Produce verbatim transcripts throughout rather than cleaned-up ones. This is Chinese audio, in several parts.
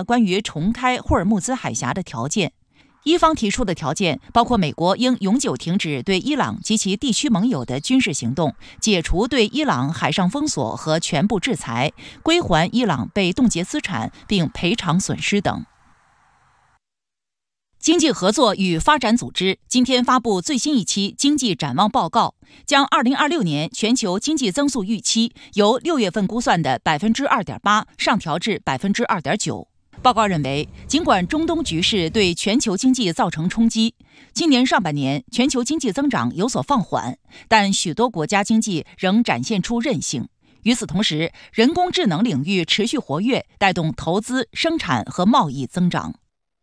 达关于重开霍尔木兹海峡的条件。伊方提出的条件包括美国应永久停止对伊朗及其地区盟友的军事行动，解除对伊朗海上封锁和全部制裁，归还伊朗被冻结资产并赔偿损失等。经济合作与发展组织今天发布最新一期经济展望报告，将二零二六年全球经济增速预期由六月份估算的 百分之二点八 上调至 百分之二点九。报告认为，尽管中东局势对全球经济造成冲击，今年上半年全球经济增长有所放缓，但许多国家经济仍展现出韧性。与此同时，人工智能领域持续活跃，带动投资、生产和贸易增长。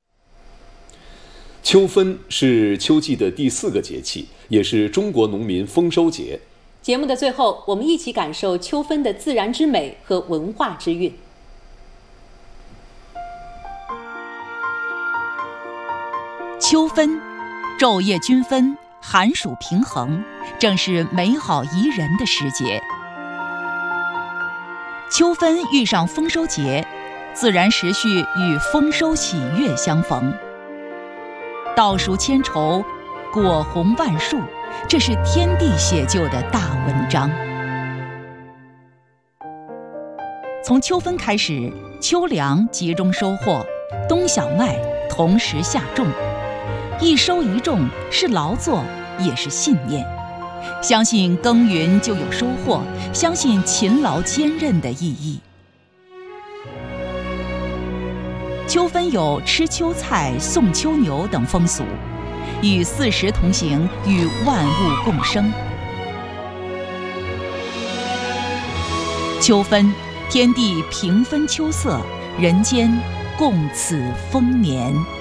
秋分是秋季的第四个节气，也是中国农民丰收节。 节目的最后，我们一起感受秋分的自然之美和文化之韵。 秋分，昼夜均分，寒暑平衡，正是美好宜人的时节。秋分遇上丰收节，自然时序与丰收喜悦相逢。稻熟千愁，果红万树，这是天地写就的大文章。从秋分开始，秋粮集中收获，冬小麦同时下种。一收一种是劳作，也是信念。相信耕耘就有收获，相信勤劳坚韧的意义。秋分有吃秋菜、送秋牛等风俗，与四时同行，与万物共生。秋分，天地平分秋色，人间共此丰年。